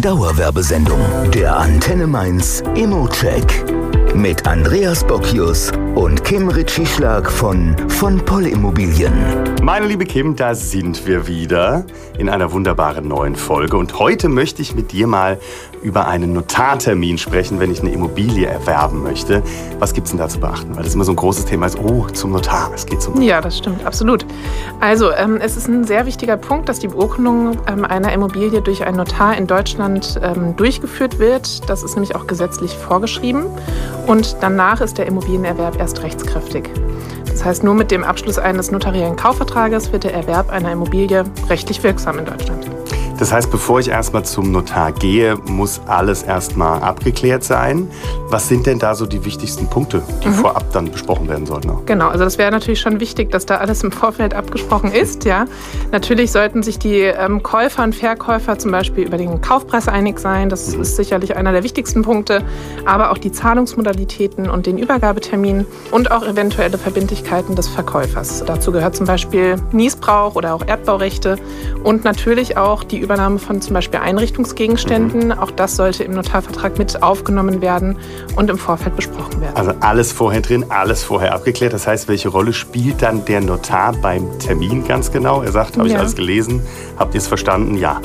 Dauerwerbesendung. Der Antenne Mainz Immo-Check. Mit Andreas Bockius und Kim Ritchie-Schlag von Poll Immobilien. Meine liebe Kim, da sind wir wieder in einer wunderbaren neuen Folge. Und heute möchte ich mit dir mal über einen Notartermin sprechen, wenn ich eine Immobilie erwerben möchte. Was gibt es denn da zu beachten? Weil das immer so ein großes Thema ist. Oh, zum Notar, es geht zum Notar. Ja, das stimmt, absolut. Also, es ist ein sehr wichtiger Punkt, dass die Beurkundung einer Immobilie durch einen Notar in Deutschland durchgeführt wird. Das ist nämlich auch gesetzlich vorgeschrieben. Und danach ist der Immobilienerwerb erst rechtskräftig. Das heißt, nur mit dem Abschluss eines notariellen Kaufvertrages wird der Erwerb einer Immobilie rechtlich wirksam in Deutschland. Das heißt, bevor ich erstmal zum Notar gehe, muss alles erstmal abgeklärt sein. Was sind denn da so die wichtigsten Punkte, die vorab dann besprochen werden sollten? Genau, also das wäre natürlich schon wichtig, dass da alles im Vorfeld abgesprochen ist. Ja. Natürlich sollten sich die Käufer und Verkäufer zum Beispiel über den Kaufpreis einig sein. Das ist sicherlich einer der wichtigsten Punkte. Aber auch die Zahlungsmodalitäten und den Übergabetermin und auch eventuelle Verbindlichkeiten des Verkäufers. Dazu gehört zum Beispiel Nießbrauch oder auch Erbbaurechte und natürlich auch die Übernahme von zum Beispiel Einrichtungsgegenständen. Auch das sollte im Notarvertrag mit aufgenommen werden und im Vorfeld besprochen werden. Also alles vorher drin, alles vorher abgeklärt. Das heißt, welche Rolle spielt dann der Notar beim Termin ganz genau? Er sagt, habe ich alles gelesen? Habt ihr es verstanden? Ja.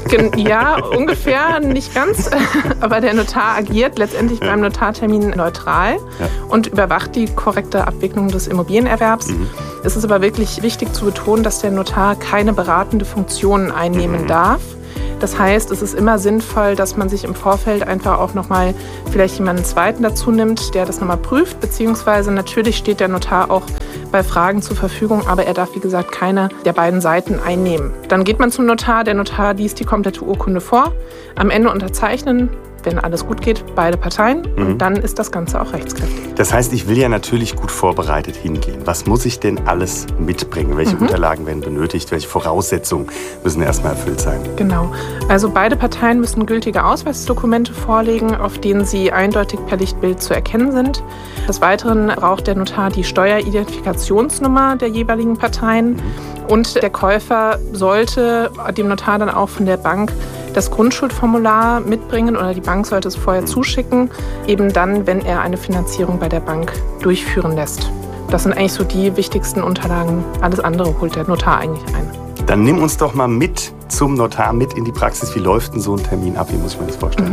Ja, ungefähr, nicht ganz. Aber der Notar agiert letztendlich beim Notartermin neutral und überwacht die korrekte Abwicklung des Immobilienerwerbs. Es ist aber wirklich wichtig zu betonen, dass der Notar keine beratende Funktion einnehmen darf. Das heißt, es ist immer sinnvoll, dass man sich im Vorfeld einfach auch nochmal vielleicht jemanden zweiten dazu nimmt, der das nochmal prüft, beziehungsweise natürlich steht der Notar auch bei Fragen zur Verfügung, aber er darf, wie gesagt, keine der beiden Seiten einnehmen. Dann geht man zum Notar, der Notar liest die komplette Urkunde vor, am Ende unterzeichnen, wenn alles gut geht, beide Parteien und dann ist das Ganze auch rechtskräftig. Das heißt, ich will ja natürlich gut vorbereitet hingehen. Was muss ich denn alles mitbringen? Welche Unterlagen werden benötigt? Welche Voraussetzungen müssen erstmal erfüllt sein? Genau. Also beide Parteien müssen gültige Ausweisdokumente vorlegen, auf denen sie eindeutig per Lichtbild zu erkennen sind. Des Weiteren braucht der Notar die Steueridentifikationsnummer der jeweiligen Parteien und der Käufer sollte dem Notar dann auch von der Bank das Grundschuldformular mitbringen oder die Bank sollte es vorher zuschicken, eben dann, wenn er eine Finanzierung bei der Bank durchführen lässt. Das sind eigentlich so die wichtigsten Unterlagen. Alles andere holt der Notar eigentlich ein. Dann nimm uns doch mal mit zum Notar, mit in die Praxis. Wie läuft denn so ein Termin ab? Wie muss ich mir das vorstellen?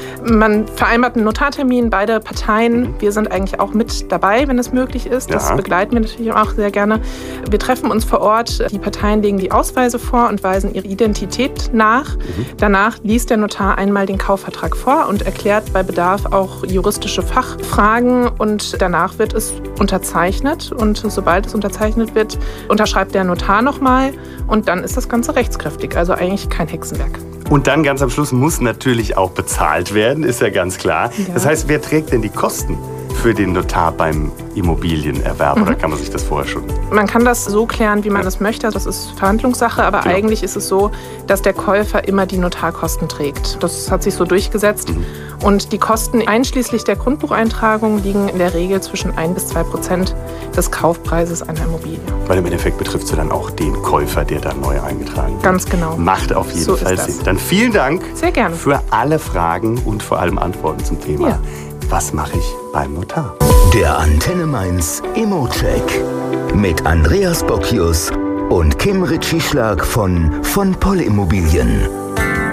Man vereinbart einen Notartermin, beide Parteien. Wir sind eigentlich auch mit dabei, wenn es möglich ist. Das begleiten wir natürlich auch sehr gerne. Wir treffen uns vor Ort. Die Parteien legen die Ausweise vor und weisen ihre Identität nach. Danach liest der Notar einmal den Kaufvertrag vor und erklärt bei Bedarf auch juristische Fachfragen. Und danach wird es unterzeichnet. Und sobald es unterzeichnet wird, unterschreibt der Notar nochmal. Und dann ist das Ganze rechtskräftig. Also eigentlich kein Hexenwerk. Und dann ganz am Schluss muss natürlich auch bezahlt werden, ist ja ganz klar. Ja. Das heißt, wer trägt denn die Kosten für den Notar beim Immobilienerwerb? Oder kann man sich das vorher schon? Man kann das so klären, wie man das möchte. Das ist Verhandlungssache. Aber eigentlich ist es so, dass der Käufer immer die Notarkosten trägt. Das hat sich so durchgesetzt. Und die Kosten einschließlich der Grundbucheintragung liegen in der Regel zwischen 1-2% des Kaufpreises einer Immobilie. Weil im Endeffekt betrifft es dann auch den Käufer, der da neu eingetragen wird. Ganz genau. Macht auf jeden Fall Sinn. Dann vielen Dank sehr gerne für alle Fragen und vor allem Antworten zum Thema. Ja. Was mache ich beim Notar? Der Antenne Mainz Immo-Check mit Andreas Bockius und Kim Ritchie-Schlag von Poll Immobilien.